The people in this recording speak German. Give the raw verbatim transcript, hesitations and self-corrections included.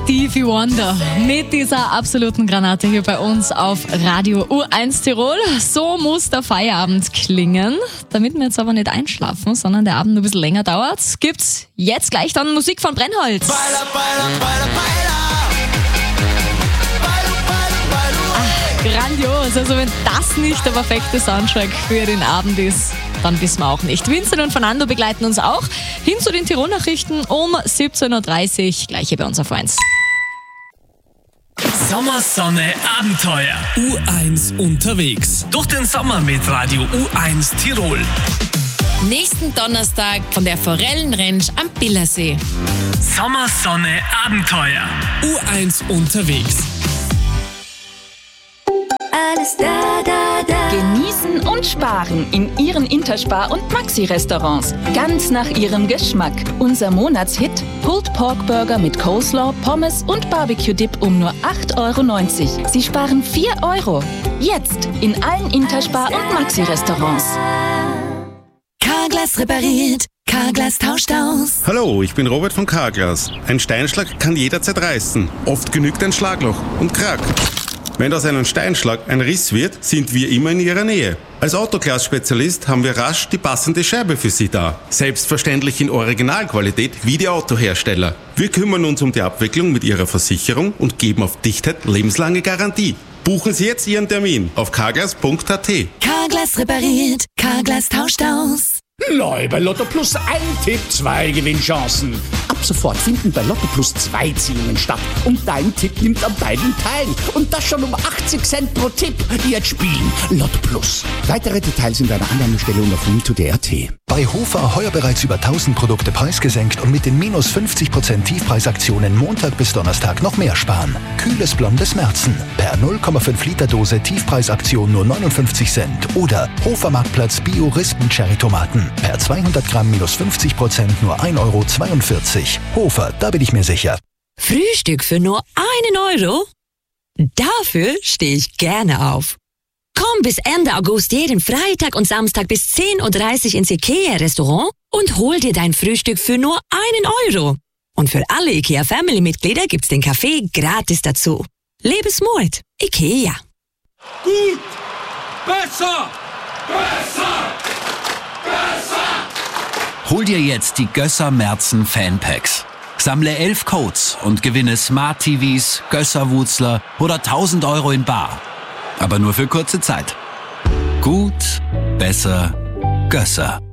Stevie Wonder mit dieser absoluten Granate hier bei uns auf Radio U eins Tirol. So muss der Feierabend klingen. Damit wir jetzt aber nicht einschlafen, sondern der Abend ein bisschen länger dauert, gibt's jetzt gleich dann Musik von Brennholz. Baila, baila, baila, baila. Grandios, also wenn das nicht der perfekte Soundtrack für den Abend ist, dann wissen wir auch nicht. Vincent und Fernando begleiten uns auch hin zu den Tirol-Nachrichten um siebzehn Uhr dreißig, gleich hier bei uns auf eins. Sommer, Sonne, Abenteuer. U eins unterwegs. Durch den Sommer mit Radio U eins Tirol. Nächsten Donnerstag von der Forellenranch am Billersee. Sommer, Sonne, Abenteuer. U eins unterwegs. Alles da, da, da. Genießen und sparen in Ihren Interspar- und Maxi-Restaurants. Ganz nach Ihrem Geschmack. Unser Monatshit: Pulled Pork Burger mit Coleslaw, Pommes und Barbecue-Dip um nur acht Euro neunzig. Sie sparen vier Euro. Jetzt in allen Interspar- und Maxi-Restaurants. Carglass repariert, Carglass tauscht aus. Hallo, ich bin Robert von Carglass. Ein Steinschlag kann jederzeit reißen. Oft genügt ein Schlagloch und Krack. Wenn aus einem Steinschlag ein Riss wird, sind wir immer in Ihrer Nähe. Als Autoglas-Spezialist haben wir rasch die passende Scheibe für Sie da. Selbstverständlich in Originalqualität wie die Autohersteller. Wir kümmern uns um die Abwicklung mit Ihrer Versicherung und geben auf Dichtheit lebenslange Garantie. Buchen Sie jetzt Ihren Termin auf carglass punkt a t. Carglass repariert, Carglass tauscht aus. Neu bei Lotto Plus ein Tipp, zwei Gewinnchancen. Ab sofort finden bei Lotto Plus zwei Ziehungen statt und dein Tipp nimmt an beiden teil. Und das schon um achtzig Cent pro Tipp. Jetzt spielen Lotto Plus. Weitere Details in deiner Annahmestelle und auf win punkt d punkt a t. Bei Hofer heuer bereits über tausend Produkte preisgesenkt und mit den minus fünfzig Prozent Tiefpreisaktionen Montag bis Donnerstag noch mehr sparen. Kühles blondes Märzen. Per null Komma fünf Liter Dose Tiefpreisaktion nur neunundfünfzig Cent. Oder Hofer Marktplatz Bio Rispen Cherry Tomaten. Per zweihundert Gramm minus fünfzig Prozent nur ein Euro zweiundvierzig. Hofer, da bin ich mir sicher. Frühstück für nur einen Euro? Dafür stehe ich gerne auf. Komm bis Ende August jeden Freitag und Samstag bis zehn Uhr dreißig ins IKEA-Restaurant und hol dir dein Frühstück für nur einen Euro. Und für alle IKEA-Family-Mitglieder gibt's den Kaffee gratis dazu. Lebensmut. IKEA. Gut! Besser! Besser! Besser! Hol dir jetzt die Gösser Märzen Fanpacks. Sammle elf Codes und gewinne Smart T Vs, Gösser-Wutzler oder tausend Euro in bar. Aber nur für kurze Zeit. Gut, besser, Gösser.